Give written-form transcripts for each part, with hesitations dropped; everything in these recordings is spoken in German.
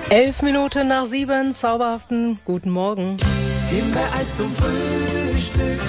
11:11, zauberhaften guten Morgen. Himbeereis zum Frühstück.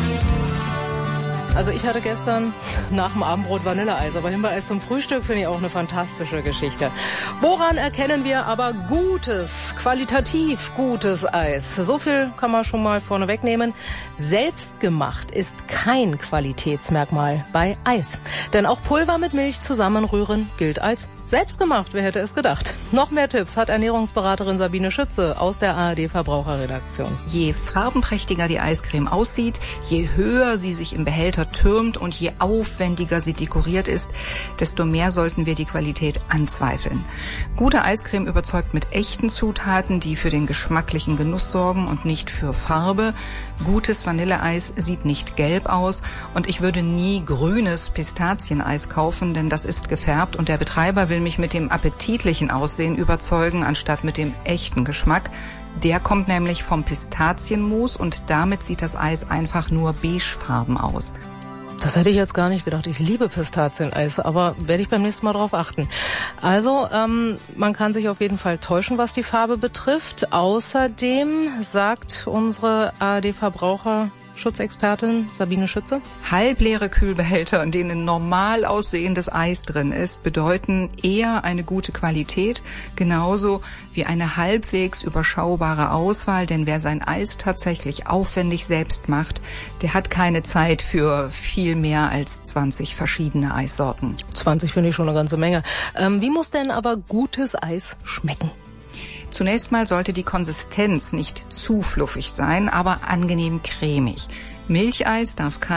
Also ich hatte gestern nach dem Abendbrot Vanilleeis, aber Himbeereis zum Frühstück finde ich auch eine fantastische Geschichte. Woran erkennen wir aber gutes, qualitativ gutes Eis? So viel kann man schon mal vorne wegnehmen. Selbstgemacht ist kein Qualitätsmerkmal bei Eis. Denn auch Pulver mit Milch zusammenrühren gilt als selbstgemacht. Wer hätte es gedacht? Noch mehr Tipps hat Ernährungsberaterin Sabine Schütze aus der ARD Verbraucherredaktion. Je farbenprächtiger die Eiscreme aussieht, je höher sie sich im Behälter türmt und je aufwendiger sie dekoriert ist, desto mehr sollten wir die Qualität anzweifeln. Gute Eiscreme überzeugt mit echten Zutaten, die für den geschmacklichen Genuss sorgen und nicht für Farbe. Gutes Vanilleeis sieht nicht gelb aus und ich würde nie grünes Pistazieneis kaufen, denn das ist gefärbt und der Betreiber will mich mit dem appetitlichen Aussehen überzeugen, anstatt mit dem echten Geschmack. Der kommt nämlich vom Pistazienmus und damit sieht das Eis einfach nur beigefarben aus. Das hätte ich jetzt gar nicht gedacht. Ich liebe Pistazieneis, aber werde ich beim nächsten Mal drauf achten. Also, man kann sich auf jeden Fall täuschen, was die Farbe betrifft. Außerdem sagt unsere ARD-Verbraucherschutzexpertin Sabine Schütze: Halbleere Kühlbehälter, in denen normal aussehendes Eis drin ist, bedeuten eher eine gute Qualität, genauso wie eine halbwegs überschaubare Auswahl, denn wer sein Eis tatsächlich aufwendig selbst macht, der hat keine Zeit für viel mehr als 20 verschiedene Eissorten. 20 finde ich schon eine ganze Menge. Wie muss denn aber gutes Eis schmecken? Zunächst mal sollte die Konsistenz nicht zu fluffig sein, aber angenehm cremig. Milcheis darf